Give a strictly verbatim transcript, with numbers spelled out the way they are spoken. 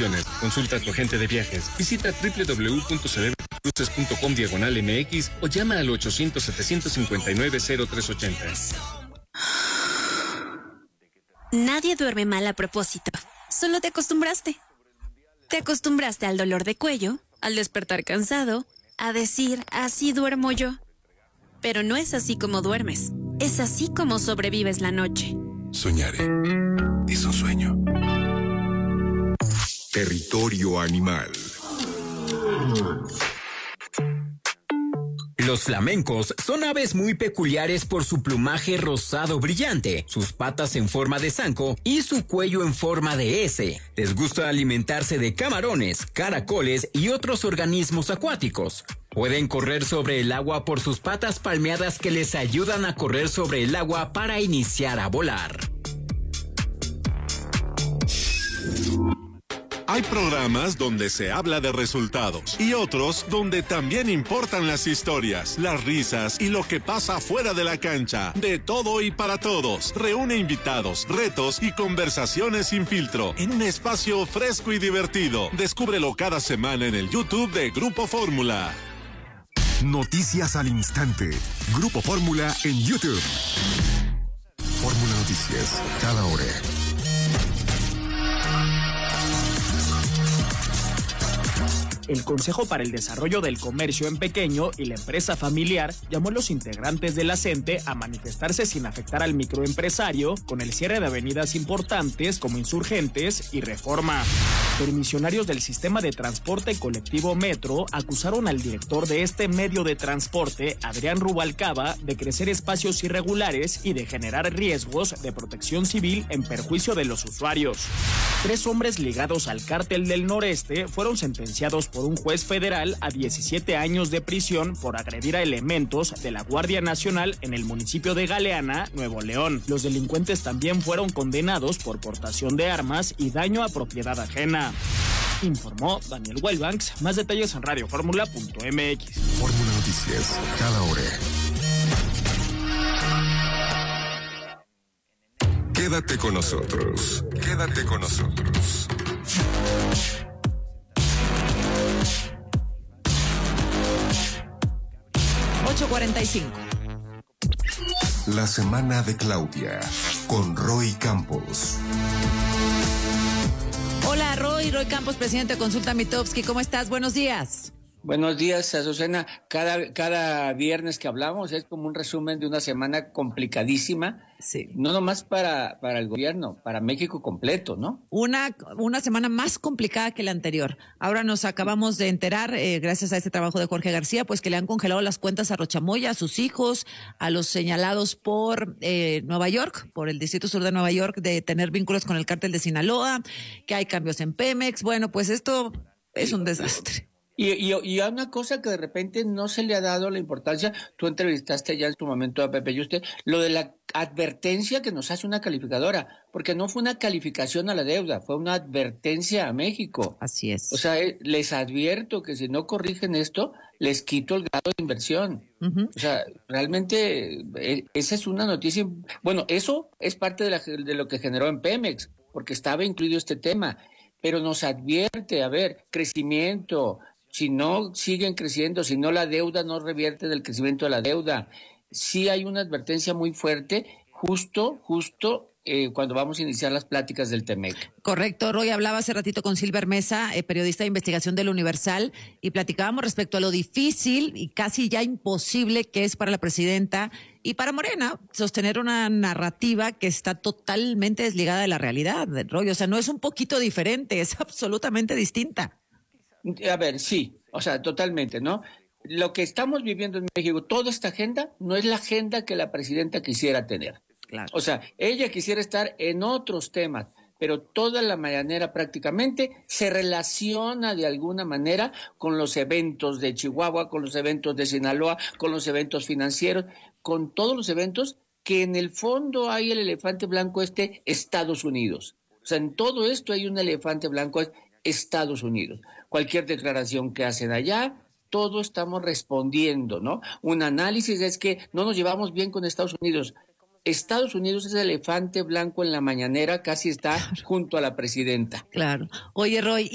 condiciones. Consulta a tu agente de viajes. Visita doble u doble u doble u punto cruces punto com diagonal M X o llama al ochocientos, setecientos cincuenta y nueve, cero tres ochenta. Nadie duerme mal a propósito. Solo te acostumbraste. Te acostumbraste al dolor de cuello, al despertar cansado, a decir, así duermo yo. Pero no es así como duermes. Es así como sobrevives la noche. Soñaré. Es un sueño. Territorio animal. Los flamencos son aves muy peculiares por su plumaje rosado brillante, sus patas en forma de zanco y su cuello en forma de S. Les gusta alimentarse de camarones, caracoles y otros organismos acuáticos. Pueden correr sobre el agua por sus patas palmeadas que les ayudan a correr sobre el agua para iniciar a volar. Hay programas donde se habla de resultados y otros donde también importan las historias, las risas y lo que pasa fuera de la cancha. De todo y para todos. Reúne invitados, retos y conversaciones sin filtro en un espacio fresco y divertido. Descúbrelo cada semana en el YouTube de Grupo Fórmula. Noticias al instante. Grupo Fórmula en YouTube. Fórmula Noticias, cada hora. El Consejo para el Desarrollo del Comercio en Pequeño y la Empresa Familiar llamó a los integrantes de la CENTE a manifestarse sin afectar al microempresario con el cierre de avenidas importantes como Insurgentes y Reforma. Permisionarios del sistema de transporte colectivo Metro acusaron al director de este medio de transporte, Adrián Rubalcaba, de crecer espacios irregulares y de generar riesgos de protección civil en perjuicio de los usuarios. Tres hombres ligados al cártel del Noreste fueron sentenciados por un juez federal a diecisiete años de prisión por agredir a elementos de la Guardia Nacional en el municipio de Galeana, Nuevo León. Los delincuentes también fueron condenados por portación de armas y daño a propiedad ajena. Informó Daniel Wellbanks. Más detalles en radio fórmula punto m x. Fórmula Noticias, cada hora. Quédate con nosotros. Quédate con nosotros. ocho cuarenta y cinco. La semana de Claudia con Roy Campos. Hola, Roy, Roy Campos, presidente de Consulta Mitofsky. ¿Cómo estás? Buenos días. Buenos días, Azucena. Cada, cada viernes que hablamos es como un resumen de una semana complicadísima. Sí. No nomás para, para el gobierno, para México completo, ¿no? Una, una semana más complicada que la anterior. Ahora nos acabamos de enterar, eh, gracias a este trabajo de Jorge García, pues que le han congelado las cuentas a Rochamoya, a sus hijos, a los señalados por eh, Nueva York, por el Distrito Sur de Nueva York, de tener vínculos con el cártel de Sinaloa, que hay cambios en Pemex. Bueno, pues esto es un desastre. Y, y, y hay una cosa que de repente no se le ha dado la importancia, tú entrevistaste ya en tu momento a Pepe Yuste, lo de la advertencia que nos hace una calificadora, porque no fue una calificación a la deuda, fue una advertencia a México. Así es. O sea, eh, les advierto que si no corrigen esto, les quito el grado de inversión. Uh-huh. O sea, realmente eh, esa es una noticia, bueno, eso es parte de, la, de lo que generó en Pemex, porque estaba incluido este tema, pero nos advierte, a ver, crecimiento. Si no siguen creciendo, si no la deuda no revierte del crecimiento de la deuda, sí hay una advertencia muy fuerte justo, justo eh, cuando vamos a iniciar las pláticas del Temec. Correcto, Roy, hablaba hace ratito con Silver Mesa, eh, periodista de investigación del Universal, y platicábamos respecto a lo difícil y casi ya imposible que es para la presidenta y para Morena sostener una narrativa que está totalmente desligada de la realidad, Roy. O sea, no es un poquito diferente, es absolutamente distinta. A ver, sí, o sea, totalmente, ¿no? Lo que estamos viviendo en México, toda esta agenda, no es la agenda que la presidenta quisiera tener. Claro. O sea, ella quisiera estar en otros temas, pero toda la mañanera prácticamente se relaciona de alguna manera con los eventos de Chihuahua, con los eventos de Sinaloa, con los eventos financieros, con todos los eventos que en el fondo hay el elefante blanco este, Estados Unidos. O sea, en todo esto hay un elefante blanco, Estados Unidos. Cualquier declaración que hacen allá, todo estamos respondiendo, ¿no? Un análisis es que no nos llevamos bien con Estados Unidos. Estados Unidos es el elefante blanco en la mañanera, casi está junto a la presidenta. Claro. Oye, Roy,